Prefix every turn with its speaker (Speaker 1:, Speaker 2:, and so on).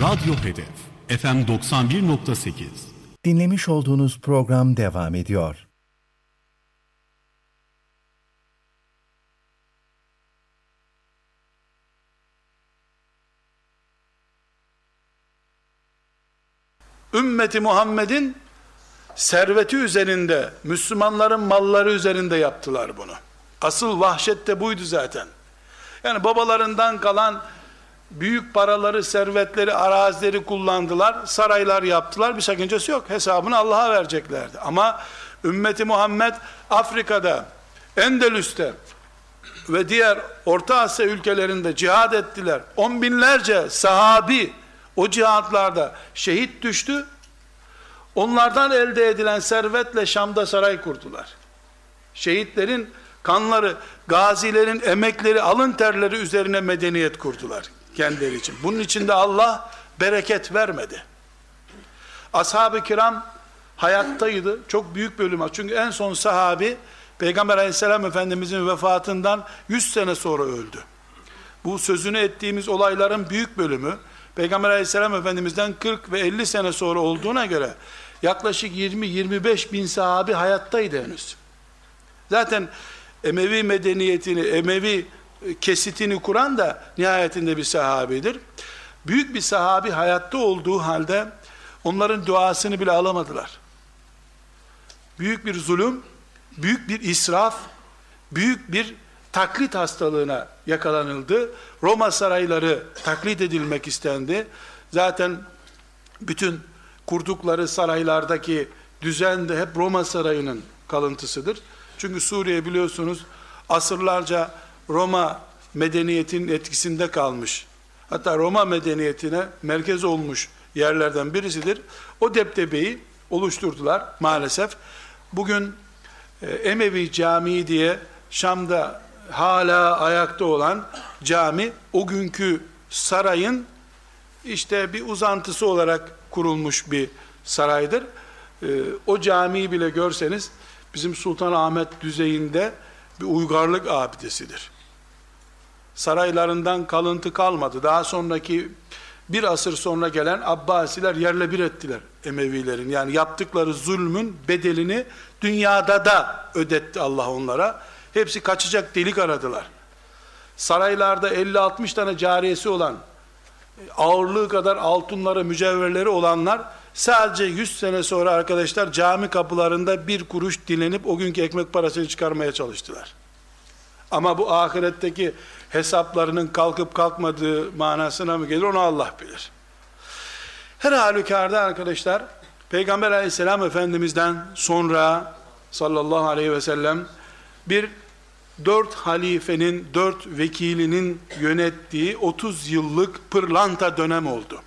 Speaker 1: Radyo Hedef FM 91.8.
Speaker 2: Dinlemiş olduğunuz program devam ediyor.
Speaker 3: Ümmeti Muhammed'in serveti üzerinde, Müslümanların malları üzerinde yaptılar bunu. Asıl vahşet de buydu zaten. Yani babalarından kalan büyük paraları, servetleri, arazileri kullandılar, saraylar yaptılar, bir sakıncası yok. Hesabını Allah'a vereceklerdi. Ama ümmeti Muhammed Afrika'da, Endülüs'te ve diğer Orta Asya ülkelerinde cihad ettiler. 10 binlerce sahabi o cihatlarda şehit düştü. Onlardan elde edilen servetle Şam'da saray kurdular. Şehitlerin kanları, gazilerin emekleri, alın terleri üzerine medeniyet kurdular kendileri için. Bunun için de Allah bereket vermedi. Ashab-ı kiram hayattaydı. Çok büyük bölüm. Çünkü en son sahabi Peygamber aleyhisselam efendimizin vefatından 100 sene sonra öldü. Bu sözünü ettiğimiz olayların büyük bölümü Peygamber aleyhisselam efendimizden 40 ve 50 sene sonra olduğuna göre yaklaşık 20-25 bin sahabi hayattaydı henüz. Zaten Emevi medeniyetini, Emevi kesitini kuran da nihayetinde bir sahabidir. Büyük bir sahabi hayatta olduğu halde onların duasını bile alamadılar. Büyük bir zulüm, büyük bir israf, büyük bir taklit hastalığına yakalanıldı. Roma sarayları taklit edilmek istendi. Zaten bütün kurdukları saraylardaki düzen de hep Roma sarayının kalıntısıdır. Çünkü Suriye biliyorsunuz asırlarca Roma medeniyetinin etkisinde kalmış. Hatta Roma medeniyetine merkez olmuş yerlerden birisidir. O deptebeyi oluşturdular maalesef. Bugün Emevi Camii diye Şam'da hala ayakta olan cami, o günkü sarayın işte bir uzantısı olarak kurulmuş bir saraydır. O camiyi bile görseniz bizim Sultanahmet düzeyinde bir uygarlık abidesidir. Saraylarından kalıntı kalmadı. Daha sonraki bir asır sonra gelen Abbasiler yerle bir ettiler Emevilerin. Yani yaptıkları zulmün bedelini dünyada da ödetti Allah onlara. Hepsi kaçacak delik aradılar. Saraylarda 50-60 tane cariyesi olan, ağırlığı kadar altınları, mücevherleri olanlar sadece 100 sene sonra arkadaşlar cami kapılarında bir kuruş dilenip o günkü ekmek parasını çıkarmaya çalıştılar. Ama bu ahiretteki hesaplarının kalkıp kalkmadığı manasına mı gelir onu Allah bilir. Her halükarda arkadaşlar Peygamber aleyhisselam efendimizden sonra sallallahu aleyhi ve sellem bir 4 halifenin, 4 vekilinin yönettiği 30 yıllık pırlanta dönem oldu.